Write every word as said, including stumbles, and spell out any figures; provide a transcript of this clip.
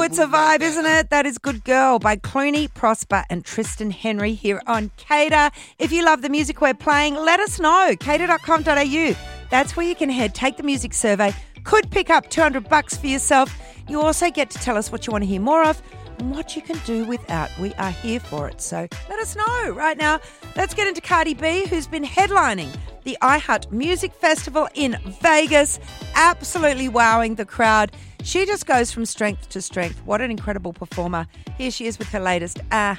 That's a vibe, isn't it? That is Good Girl by Clooney, Prosper and Tristan Henry here on Cater. If you love the music we're playing, let us know. cater dot com dot a u. That's where you can head, take the music survey. Could pick up two hundred bucks for yourself. You also get to tell us what you want to hear more of and what you can do without. We are here for it. So let us know right now. Let's get into Cardi B, who's been headlining the iHeart Music Festival in Vegas, absolutely wowing the crowd. She just goes from strength to strength. What an incredible performer. Here she is with her latest, Ah